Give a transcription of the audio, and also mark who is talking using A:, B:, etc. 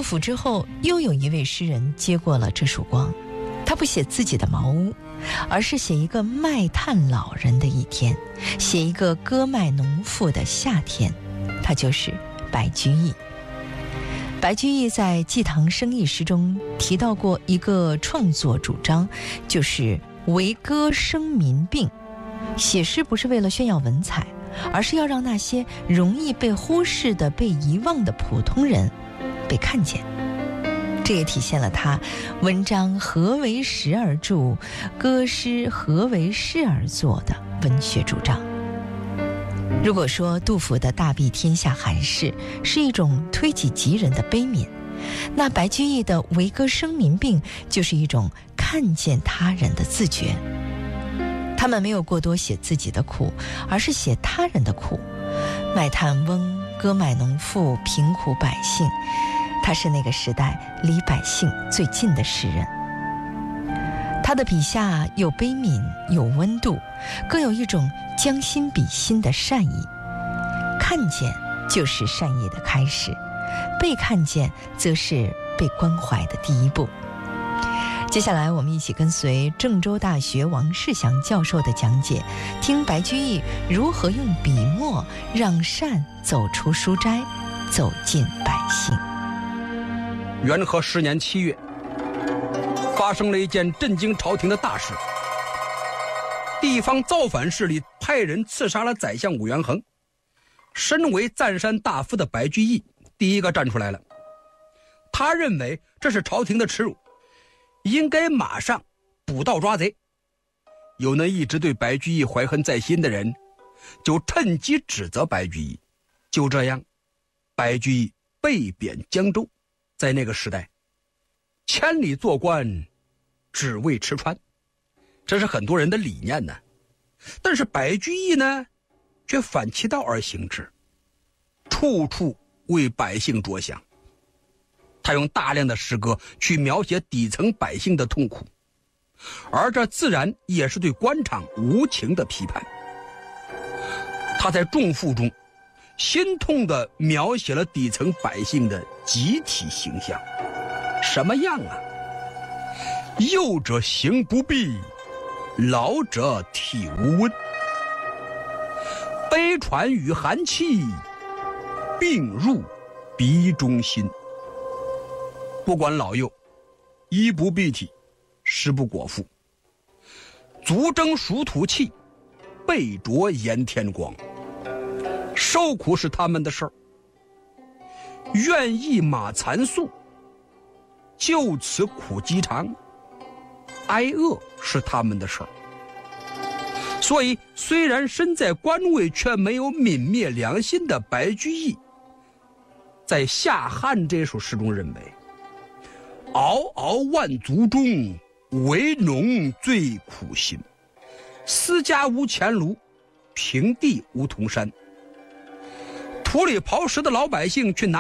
A: 甫之后，又有一位诗人接过了这束光，他不写自己的茅屋，而是写一个卖炭老人的一天，写一个割麦农妇的夏天，他就是白居易。白居易在《祭堂生意诗》中提到过一个创作主张，就是为歌生民病。写诗不是为了炫耀文采，而是要让那些容易被忽视的、被遗忘的普通人被看见。这也体现了他文章何为时而著，歌诗何为事而作的文学主张。如果说杜甫的大庇天下寒士是一种推己及人的悲悯，那白居易的为歌生民病就是一种看见他人的自觉。他们没有过多写自己的苦，而是写他人的苦。卖炭翁、割麦农妇、贫苦百姓，他是那个时代离百姓最近的诗人。他的笔下有悲悯，有温度，更有一种将心比心的善意。看见就是善意的开始，被看见则是被关怀的第一步。接下来我们一起跟随郑州大学王世祥教授的讲解，听白居易如何用笔墨让善走出书斋，走进百姓。
B: 元和10年7月，发生了一件震惊朝廷的大事。地方造反势力派人刺杀了宰相武元衡。身为赞山大夫的白居易第一个站出来了，他认为这是朝廷的耻辱，应该马上捕盗抓贼。有那一直对白居易怀恨在心的人就趁机指责白居易。就这样，白居易被贬江州。在那个时代，千里做官只为吃穿，这是很多人的理念呢。但是白居易呢，却反其道而行之，处处为百姓着想。他用大量的诗歌去描写底层百姓的痛苦，而这自然也是对官场无情的批判。他在《仲父》中心痛地描写了底层百姓的集体形象。什么样啊？幼者行不避，老者体无温，悲喘与寒气，病入鼻中心。不管老幼，衣不蔽体，食不果腹，足蒸暑土气，背着炎天光。受苦是他们的事儿，愿意马残素，就此苦饥长，挨饿是他们的事儿。所以虽然身在官位，却没有泯灭良心的白居易，在《夏汉》这首诗中认为，嗷嗷万族中，为农最苦心，私家无钱庐，平地无铜山。土里刨食的老百姓去拿